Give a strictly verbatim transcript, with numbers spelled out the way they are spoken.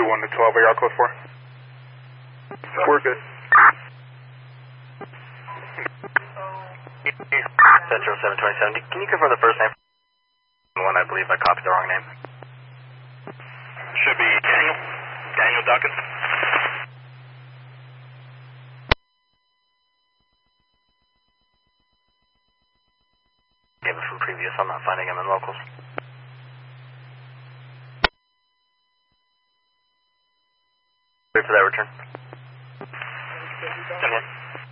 two one to twelve, are y'all code four? We're good. Central seven twenty-seven, can you confirm the first name? One, I believe I copied the wrong name. Should be Daniel. Daniel Duncan. Gave it from previous, I'm not finding him in locals. Wait for that return. ten one.